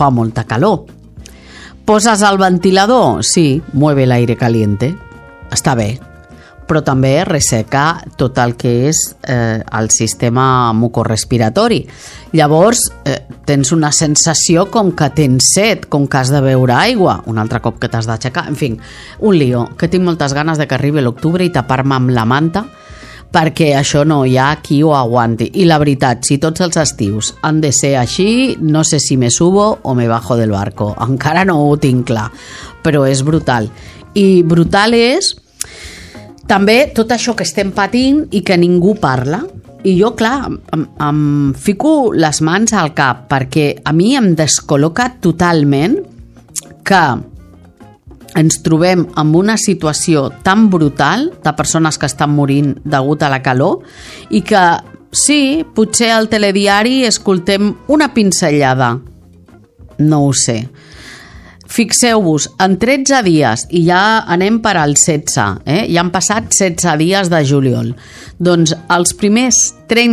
fa molta calor. Poses el ventilador? Sí, mueve el aire caliente. Està bé, però també resseca tot el que és el sistema mucorrespiratori. Llavors, tens una sensació com que tens set, com que has de beure aigua, un altre cop que t'has d'aixecar, en fi, un lío, que tinc moltes ganes de que arribi l'octubre i tapar-me amb la manta, perquè això no hi ha qui ho aguanti. I la veritat, si tots els estius han de ser així, no sé si me subo o me bajo del barco. Encara no ho tinc clar, però és brutal. I brutal és també tot això que estem patint i que ningú parla. I jo, clar, em fico les mans al cap, perquè a mi em descol·loca totalment que ens trobem en una situació tan brutal de persones que estan morint degut a la calor i que, sí, potser al telediari escoltem una pinzellada. No ho sé. Fixeu-vos, en 13 dies, i ja anem per al 16, ja han passat 16 dies de juliol, doncs els primers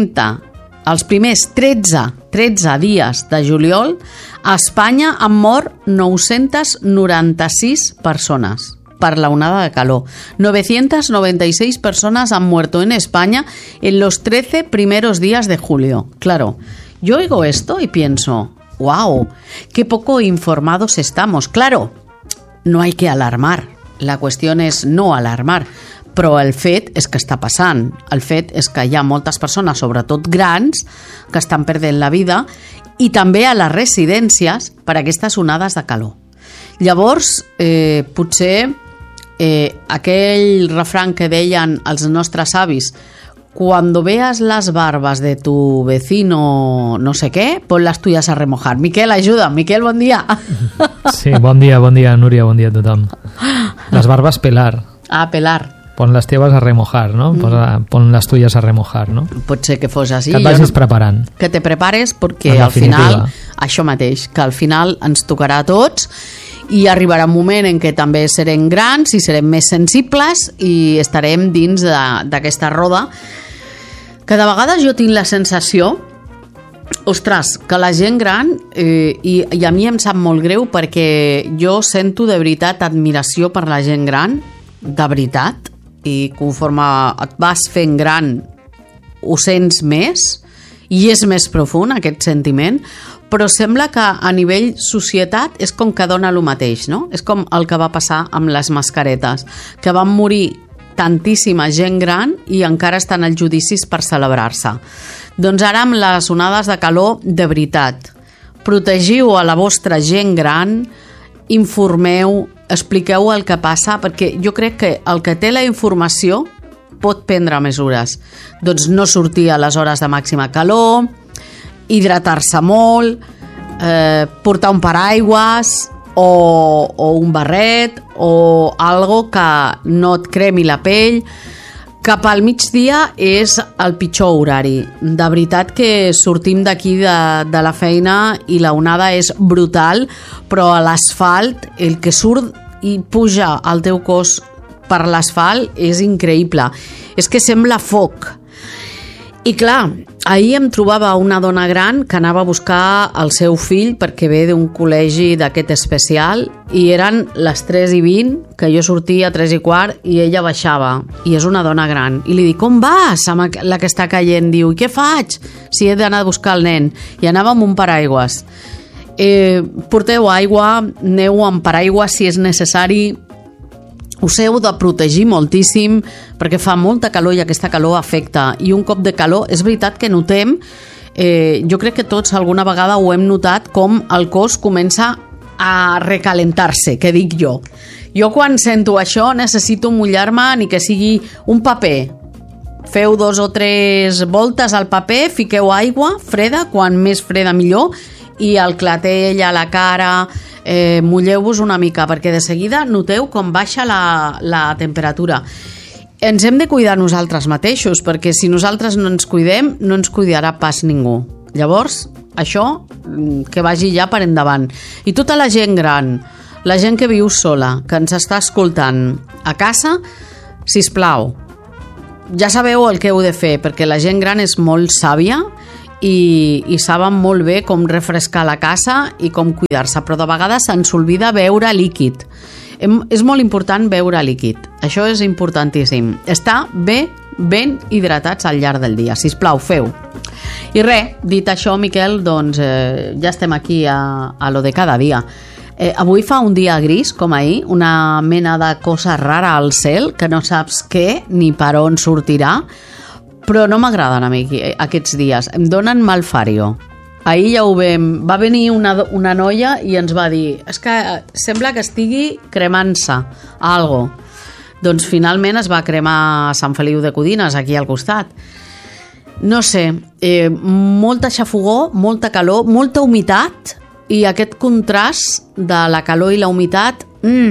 13 dies de juliol, a Espanya han mort 996 persones per la onada de calor. 996 personas han muerto en España en los 13 primeros días de julio. Claro, yo oigo esto y pienso, ¡wow! ¡Qué poco informados estamos! Claro, no hay que alarmar. La cuestión es no alarmar. Però el fet és que està passant. El fet és que hi ha moltes persones, sobretot grans, que estan perdent la vida i també a les residències per aquestes onades de calor. Llavors, potser aquell refrán que deien els nostres avis, cuando veas las barbas de tu vecino no sé qué, pon las tuyas a remojar. Miquel, ajuda. Miquel, bon dia. Sí, bon dia, Núria, bon dia a tothom. Les barbes pelar. Ah, pelar. Pon les teves a remojar, no? Pon les tuyes a remojar, no? Pot ser que fos així. Que et vagis preparant. Que te prepares perquè al final, això mateix, que al final ens tocarà a tots i arribarà un moment en què també serem grans i serem més sensibles i estarem dins d'aquesta roda. Cada vegada jo tinc la sensació, ostres, que la gent gran, i a mi em sap molt greu perquè jo sento de veritat admiració per la gent gran, de veritat, i conforme et vas fent gran ho sents més i és més profund aquest sentiment, però sembla que a nivell societat és com que dona el mateix, no? És com el que va passar amb les mascaretes, que van morir tantíssima gent gran i encara estan als judicis per celebrar-se. Doncs ara amb les onades de calor, de veritat, protegiu a la vostra gent gran, informeu, expliqueu el que passa, perquè jo crec que el que té la informació pot prendre mesures. Doncs no sortir a les hores de màxima calor, hidratar-se molt, portar un paraigües o un barret o algo que no et cremi la pell. Cap al migdia és el pitjor horari. De veritat que sortim d'aquí de la feina i la onada és brutal, però a l'asfalt, el que surt i puja al teu cos per l'asfalt és increïble. És que sembla foc. I clar, ahir em trobava una dona gran que anava a buscar el seu fill perquè ve d'un col·legi d'aquest especial i eren les 3:20, que jo sortia a 3:15 i ella baixava, i és una dona gran. I li dic, com vas? Amb la que està caient. Diu, i què faig si he d'anar a buscar el nen? I anava amb un paraigües. Porteu aigua, aneu amb paraigües si és necessari. Us heu de protegir moltíssim perquè fa molta calor i aquesta calor afecta, i un cop de calor és veritat que notem, jo crec que tots alguna vegada ho hem notat, com el cos comença a recalentar-se, que dic jo. Jo quan sento això necessito mullar-me, ni que sigui un paper. Feu 2 o 3 voltes al paper, fiqueu aigua freda, quan més freda millor, i al clatell, a la cara, mulleu-vos una mica, perquè de seguida noteu com baixa la temperatura. Ens hem de cuidar nosaltres mateixos, perquè si nosaltres no ens cuidem, no ens cuidarà pas ningú. Llavors, això, que vagi ja per endavant. I tota la gent gran, la gent que viu sola, que ens està escoltant a casa, sisplau, ja sabeu el que heu de fer, perquè la gent gran és molt sàvia i saben molt bé com refrescar la casa i com cuidar-se, però de vegades se'ns oblida beure líquid. És molt important beure líquid, això és importantíssim. Estar ben hidratats al llarg del dia, sisplau, feu. I res, dit això, Miquel, doncs ja estem aquí a lo de cada dia. Avui fa un dia gris, com ahir, una mena de cosa rara al cel, que no saps què ni per on sortirà, però no m'agraden a mi aquests dies, em donen malfario. Ahir ja ho vam... Va venir una noia i ens va dir és que sembla que estigui cremant-se algo. Doncs finalment es va cremar Sant Feliu de Codines, aquí al costat. No sé, molta xafogor, molta calor, molta humitat, i aquest contrast de la calor i la humitat,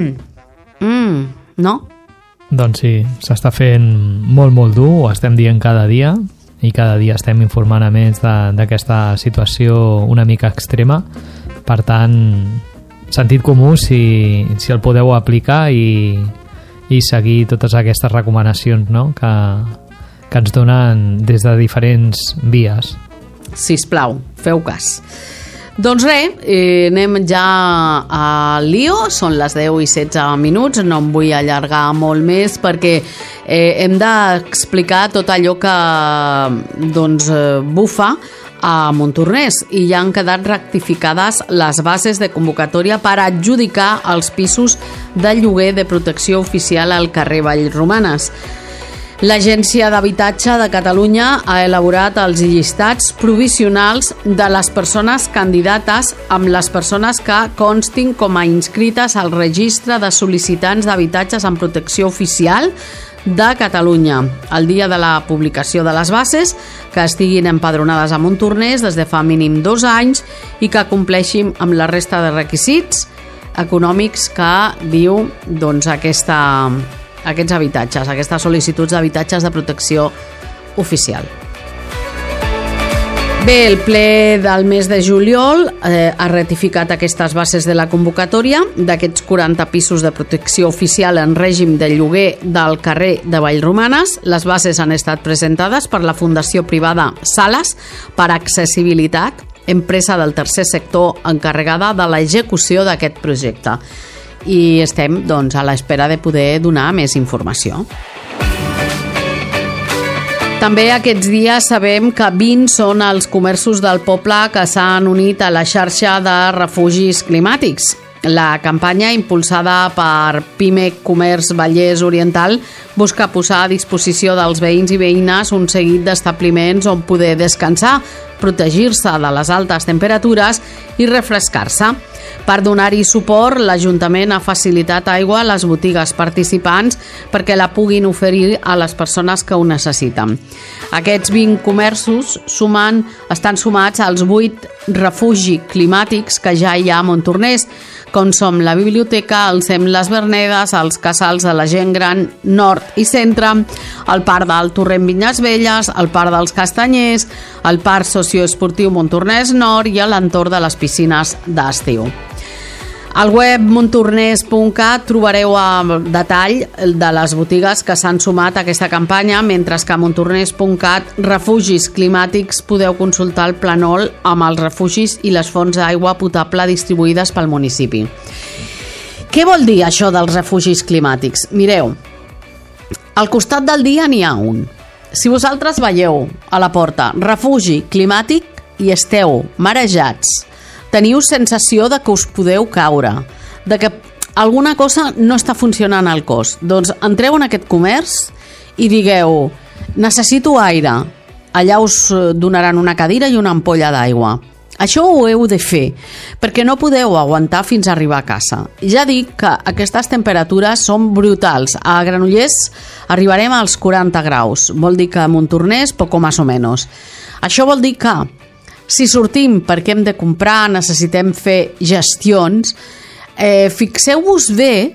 no? Doncs sí, s'està fent molt dur, ho estem dient cada dia, i cada dia estem informant a més d'aquesta situació una mica extrema. Per tant, sentit comú si el podeu aplicar i seguir totes aquestes recomanacions, no? que ens donen des de diferents vies. Sisplau, feu cas. Doncs res, anem ja al lío, són les 10:16, no em vull allargar molt més perquè hem d'explicar tot allò que bufa a Montornès i ja han quedat rectificades les bases de convocatòria per adjudicar els pisos de lloguer de protecció oficial al carrer Vallromanes. L'Agència d'Habitatge de Catalunya ha elaborat els llistats provisionals de les persones candidates amb les persones que constin com a inscrites al registre de sol·licitants d'habitatges en protecció oficial de Catalunya. El dia de la publicació de les bases, que estiguin empadronades a Montornès des de fa mínim 2 anys i que compleixin amb la resta de requisits econòmics que diu aquests habitatges, aquestes sol·licituds d'habitatges de protecció oficial. Bé, el ple del mes de juliol ha ratificat aquestes bases de la convocatòria d'aquests 40 pisos de protecció oficial en règim de lloguer del carrer de Vallromanes. Les bases han estat presentades per la Fundació Privada Sales per Accessibilitat, empresa del tercer sector encarregada de l'execució d'aquest projecte. I estem a l'espera de poder donar més informació. També aquests dies sabem que 20 són els comerços del poble que s'han unit a la xarxa de refugis climàtics. La campanya, impulsada per PIMEC Comerç Vallès Oriental, busca posar a disposició dels veïns i veïnes un seguit d'establiments on poder descansar, protegir-se de les altes temperatures i refrescar-se. Per donar-hi suport, l'Ajuntament ha facilitat aigua a les botigues participants perquè la puguin oferir a les persones que ho necessiten. Aquests 20 comerços estan sumats als 8 refugis climàtics que ja hi ha a Montornès, com som la biblioteca, el SEM Les Vernedes, els casals de la gent gran nord i centre, el parc del Torrent Vinyes Velles, el parc dels Castanyers, el parc socioesportiu Montornès Nord i l'entorn de les piscines d'estiu. Al web montornès.cat trobareu el detall de les botigues que s'han sumat a aquesta campanya, mentre que a montornès.cat refugis climàtics podeu consultar el plànol amb els refugis i les fonts d'aigua potable distribuïdes pel municipi. Què vol dir això dels refugis climàtics? Mireu, al costat del dia n'hi ha un. Si vosaltres veieu a la porta refugi climàtic i esteu marejats, teniu sensació de que us podeu caure, de que alguna cosa no està funcionant al cos, doncs entreu en aquest comerç i digueu, necessito aire. Allà us donaran una cadira i una ampolla d'aigua. Això ho heu de fer, perquè no podeu aguantar fins a arribar a casa. Ja dic que aquestes temperatures són brutals. A Granollers arribarem als 40 graus. Vol dir que a Montornès poco más o menos. Això vol dir que si sortim perquè hem de comprar, necessitem fer gestions, fixeu-vos bé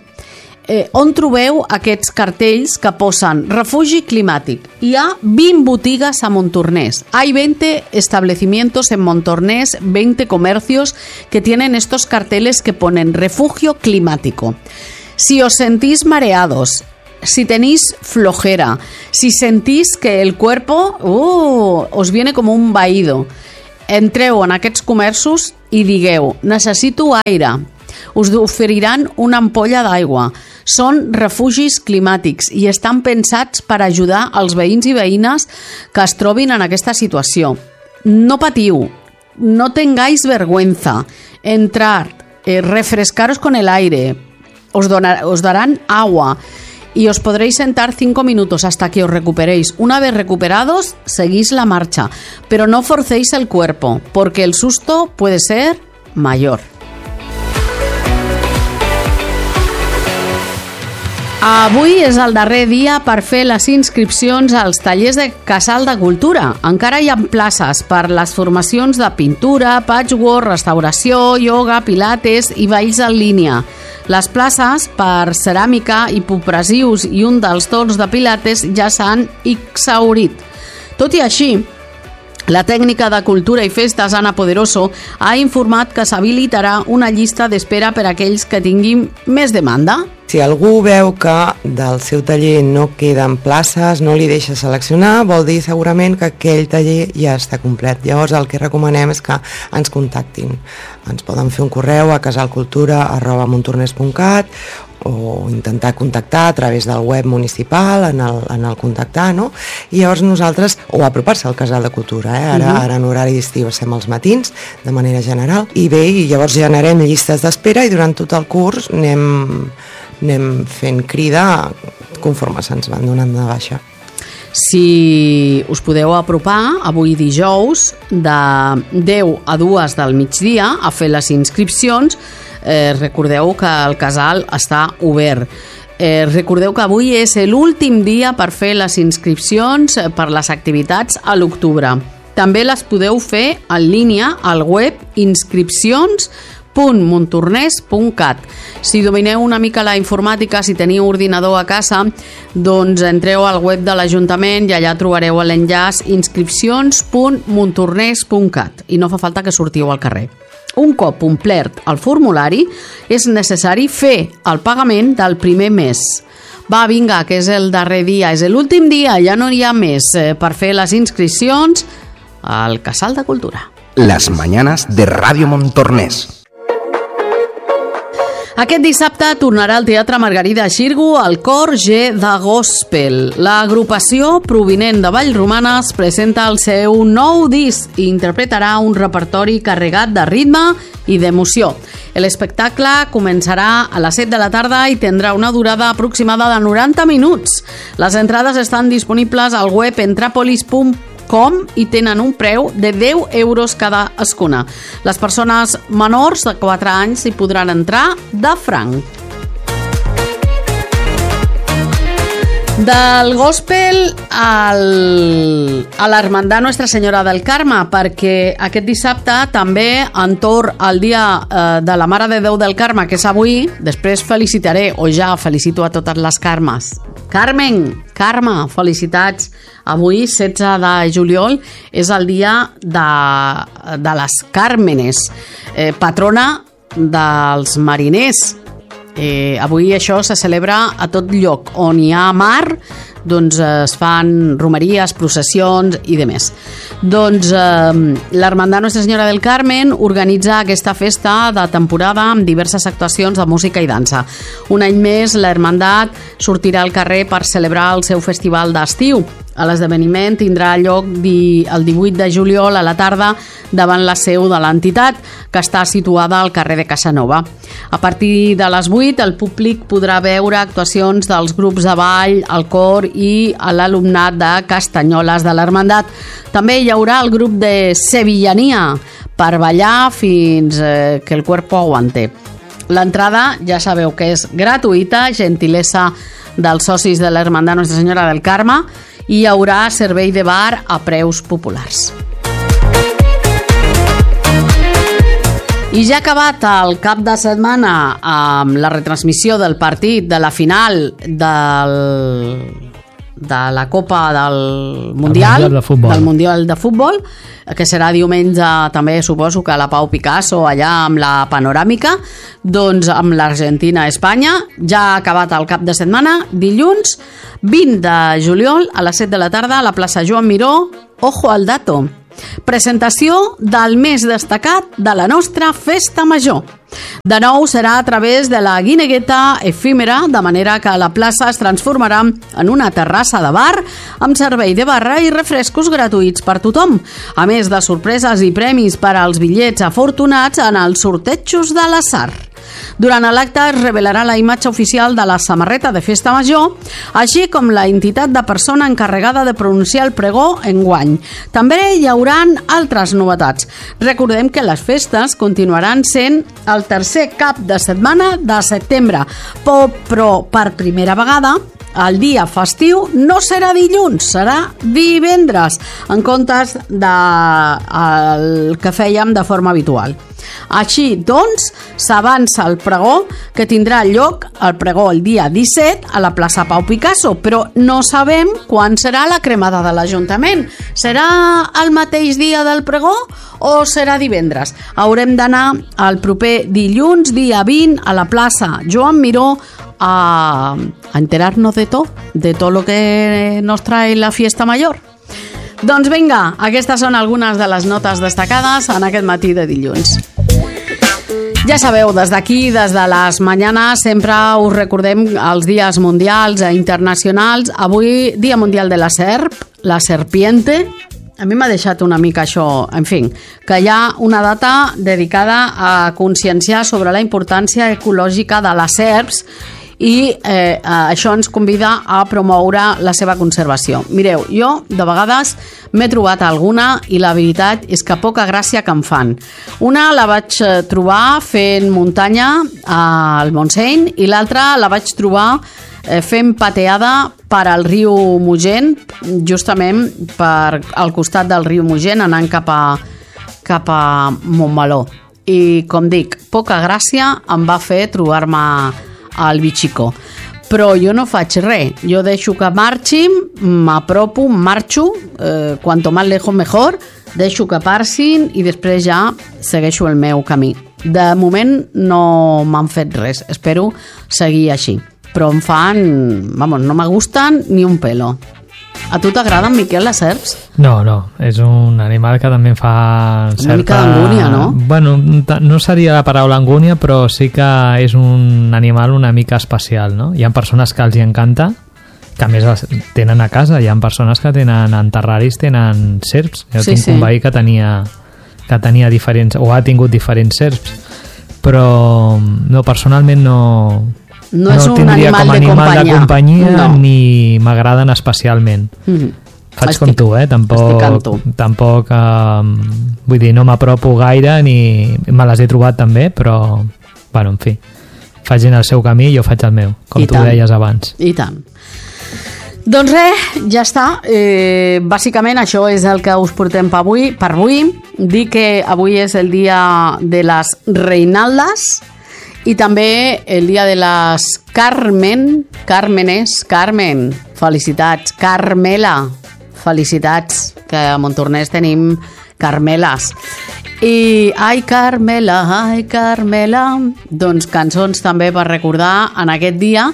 on trobeu aquests cartells que posen refugi climàtic. Hi ha 20 botigues a Montornès. Hay 20 establecimientos en Montornès, 20 comercios que tienen estos carteles que ponen refugio climático. Si os sentís mareados, si tenéis flojera, si sentís que el cuerpo os viene com un vaído, entreu en aquests comerços i digueu, necessito aire. Us oferiran una ampolla d'aigua. Són refugis climàtics i estan pensats per ajudar els veïns i veïnes que es trobin en aquesta situació. No patiu, no tengáis vergüenza. Entrar, refrescaros con el aire, os darán agua y os podréis sentar 5 minutos hasta que os recuperéis. Una vez recuperados, seguís la marcha, pero no forcéis el cuerpo, porque el susto puede ser mayor. Avui és el darrer dia per fer les inscripcions als tallers de Casal de Cultura. Encara hi ha places per les formacions de pintura, patchwork, restauració, ioga, pilates i balls en línia. Les places per ceràmica, hipopressius i un dels torns de pilates ja s'han exhaurit. Tot i així, la tècnica de Cultura i Festes, Ana Poderoso, ha informat que s'habilitarà una llista d'espera per a aquells que tinguin més demanda. Si algú veu que del seu taller no queden places, no li deixa seleccionar, vol dir segurament que aquell taller ja està complet. Llavors el que recomanem és que ens contactin. Ens poden fer un correu a casalcultura@montornès.cat o intentar contactar a través del web municipal en el contactar, no? I llavors nosaltres, o apropar-se al Casal de Cultura, ara en horari d'estiu estem als matins de manera general, i bé, i llavors generem llistes d'espera i durant tot el curs anem fent crida conforme se'ns van donant de baixa. Si us podeu apropar avui dijous de 10 a 2 del migdia a fer les inscripcions, recordeu que el casal està obert. Recordeu que avui és l'últim dia per fer les inscripcions per les activitats a l'octubre. També les podeu fer en línia al web inscripcions.montornès.cat. Si domineu una mica la informàtica, si teniu ordinador a casa, doncs entreu al web de l'Ajuntament i allà trobareu l'enllaç inscripcions.montornès.cat i no fa falta que sortiu al carrer. Un cop omplert el formulari, és necessari fer el pagament del primer mes. Va, vinga, que és el darrer dia, és l'últim dia, ja no hi ha més per fer les inscripcions al Casal de Cultura. Las mañanas de Radio Montornès. Aquest dissabte tornarà al Teatre Margarida Xirgu el cor G de Gospel. L'agrupació provinent de Vallromanes presenta el seu nou disc i interpretarà un repertori carregat de ritme i d'emoció. L'espectacle començarà a les 7 de la tarda i tindrà una durada aproximada de 90 minuts. Les entrades estan disponibles al web entrapolis.com i tenen un preu de 10 euros cadascuna. Les persones menors de 4 anys hi podran entrar de franc. Del gospel a l'Hermandad Nuestra Senyora del Carme, perquè aquest dissabte també entorn al dia de la Mare de Déu del Carme, que és avui, després felicitaré, o ja felicito a totes les Carmes. Carme, felicitats. Avui, 16 de juliol, és el dia de les Càrmenes, patrona dels mariners. Avui això se celebra a tot lloc on hi ha mar, doncs es fan romeries, processions i demés. Doncs l'Hermandad Nuestra Senyora del Carmen organitza aquesta festa de temporada amb diverses actuacions de música i dansa. Un any més l'Hermandat sortirà al carrer per celebrar el seu festival d'estiu. L'esdeveniment tindrà lloc el 18 de juliol a la tarda davant la seu de l'entitat, que està situada al carrer de Casanova. A partir de les 8 el públic podrà veure actuacions dels grups de ball, el cor i l'alumnat de Castanyoles de l'Hermandat. També hi haurà el grup de Sevillania per ballar fins que el cuerpo aguante. L'entrada ja sabeu que és gratuïta, gentilesa dels socis de l'Hermandad Nuestra Senyora del Carme, i hi haurà servei de bar a preus populars. I ja ha acabat el cap de setmana amb la retransmissió del partit de la final la Copa del Mundial de Futbol, que serà diumenge també, suposo que a la Pau Picasso, allà amb la panoràmica, doncs amb l'Argentina a Espanya. Ja ha acabat el cap de setmana, dilluns 20 de juliol a les 7 de la tarda a la plaça Joan Miró. Ojo al dato, presentació del més destacat de la nostra festa major. De nou serà a través de la guinegueta efímera, de manera que la plaça es transformarà en una terrassa de bar amb servei de barra i refrescos gratuïts per tothom, a més de sorpreses i premis per als bitllets afortunats en els sortejos de l'atzar. Durant l'acte es revelarà la imatge oficial de la samarreta de Festa Major, així com la entitat de persona encarregada de pronunciar el pregó enguany. També hi hauran altres novetats. Recordem que les festes continuaran sent el tercer cap de setmana de setembre, però per primera vegada el dia festiu no serà dilluns, serà divendres, en comptes del que fèiem de forma habitual. Així, doncs, s'avança el pregó, que tindrà lloc el pregó el dia 17 a la plaça Pau Picasso, però no sabem quan serà la cremada de l'Ajuntament. Serà el mateix dia del pregó o serà divendres? Haurem d'anar el proper dilluns, dia 20, a la plaça Joan Miró a enterar-nos de tot lo que nos trae la fiesta mayor. Doncs vinga, aquestes són algunes de les notes destacades en aquest matí de dilluns. Ja sabeu, des d'aquí, des de les Mañanas, sempre us recordem els dies mundials i internacionals. Avui, Dia Mundial de la Serp, la serpiente. A mi m'ha deixat una mica això, en fi, que hi ha una data dedicada a conscienciar sobre la importància ecològica de les serps i això ens convida a promoure la seva conservació. Mireu, jo de vegades m'he trobat alguna i la veritat és que poca gràcia que em fan. Una la vaig trobar fent muntanya al Montseny i l'altra la vaig trobar fent pateada per al riu Mogent, justament per al costat del riu Mogent, anant cap a Montmeló. I com dic, poca gràcia em va fer trobar-me al bitxico. Però jo no faig res, jo deixo que marxi, m'apropo, marxo, quanto más lejos mejor, deixo que passin i després ja segueixo el meu camí. De moment no m'han fet res, espero seguir així, però em fan, vamos, no me gustan ni un pelo. A tu t'agraden, Miquel, les serps? No, és un animal que també em fa certa... Una mica d'angúnia, no? Bueno, no seria la paraula angúnia, però sí que és un animal una mica especial, no? Hi ha persones que els hi encanta, que a més tenen a casa, hi ha persones que tenen en terraris, tenen serps. Jo tinc un veí que tenia diferents, o ha tingut diferents serps, però no, personalment no és un animal de companyia no. Ni m'agraden especialment. Faig com tu, tampoc vull dir, no m'apropo gaire ni me les he trobat també, però bueno, en fi, facin el seu camí i jo faig el meu, com tu deies abans. I tant. Doncs res, ja està. Bàsicament això és el que us portem per avui. Dir que avui és el dia de les Reinaldes i també el dia de les Carmen, felicitats, Carmela, felicitats, que a Montornès tenim Carmeles. I ai Carmela, doncs cançons també per recordar en aquest dia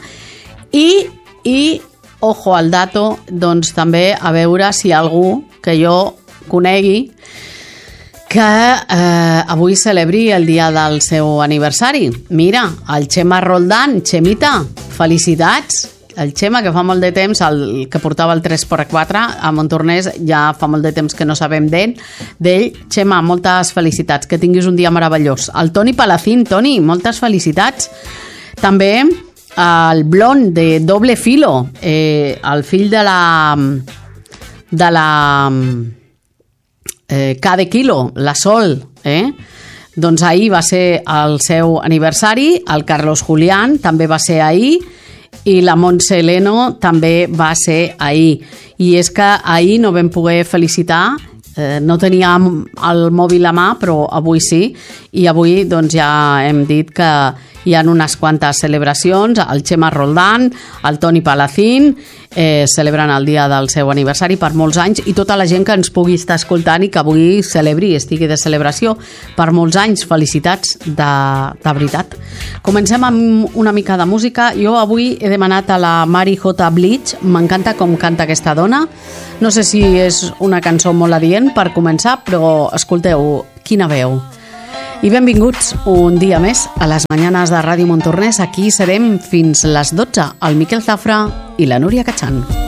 i ojo al dato, doncs també a veure si algú que jo conegui que avui celebri el dia del seu aniversari. Mira, el Xema Roldán, Xemita, felicitats. El Xema, que fa molt de temps, el que portava el 3x4 a Montornès, ja fa molt de temps que no sabem d'ell. Xema, moltes felicitats, que tinguis un dia meravellós. El Toni Palacín, Toni, moltes felicitats. També el Blond, de Doble Filo, el fill de la cada quilo, la Sol, doncs ahir va ser el seu aniversari, el Carlos Julián també va ser ahir i la Montse Heleno també va ser ahir. I és que ahir no vam poder felicitar, no teníem el mòbil a mà, però avui sí, i avui doncs ja hem dit que hi ha unes quantes celebracions, el Xema Roldán, el Toni Palacín, celebren el dia del seu aniversari per molts anys, i tota la gent que ens pugui estar escoltant i que avui celebri, estigui de celebració per molts anys. Felicitats de veritat. Comencem amb una mica de música. Jo avui he demanat a la Mari J. Blige. M'encanta com canta aquesta dona. No sé si és una cançó molt adient per començar, però escolteu, quina veu. I benvinguts un dia més a les Mañanes de Ràdio Montornès. Aquí serem fins les 12, el Miquel Zafra i la Núria Cachán.